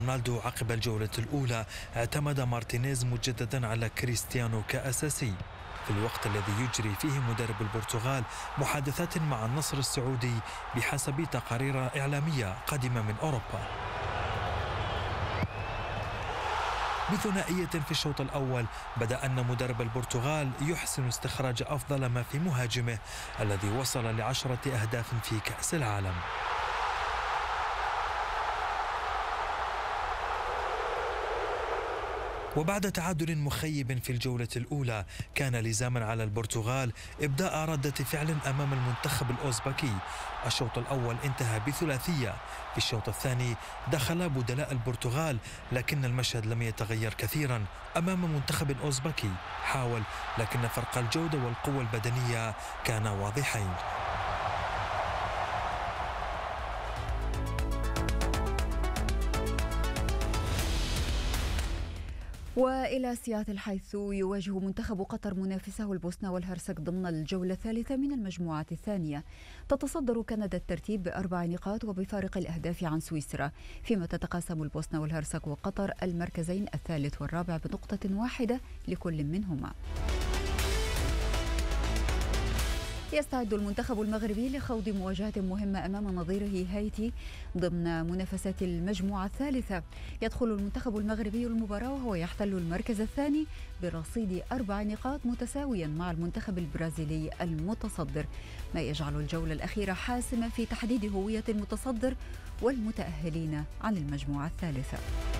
رونالدو عقب الجولة الأولى اعتمد مارتينيز مجددا على كريستيانو كأساسي في الوقت الذي يجري فيه مدرب البرتغال محادثات مع النصر السعودي بحسب تقارير إعلامية قادمة من أوروبا. بثنائية في الشوط الأول بدأ أن مدرب البرتغال يحسن استخراج أفضل ما في مهاجمه الذي وصل ل10 أهداف في كأس العالم. وبعد تعادل مخيب في الجولة الأولى كان لزاما على البرتغال إبداء ردة فعل أمام المنتخب الأوزبكي. الشوط الأول انتهى بثلاثية، في الشوط الثاني دخل بدلاء البرتغال لكن المشهد لم يتغير كثيرا أمام منتخب أوزبكي حاول، لكن فرق الجودة والقوة البدنية كان واضحين. وإلى سياتل حيث يواجه منتخب قطر منافسه البوسنة والهرسك ضمن الجولة الثالثة من المجموعة الثانية. تتصدر كندا الترتيب ب4 نقاط وبفارق الأهداف عن سويسرا، فيما تتقاسم البوسنة والهرسك وقطر المركزين الثالث والرابع بنقطة واحدة لكل منهما. يستعد المنتخب المغربي لخوض مواجهة مهمة أمام نظيره هايتي ضمن منافسات المجموعة الثالثة. يدخل المنتخب المغربي المباراة وهو يحتل المركز الثاني برصيد 4 نقاط متساويا مع المنتخب البرازيلي المتصدر، ما يجعل الجولة الأخيرة حاسمة في تحديد هوية المتصدر والمتأهلين عن المجموعة الثالثة.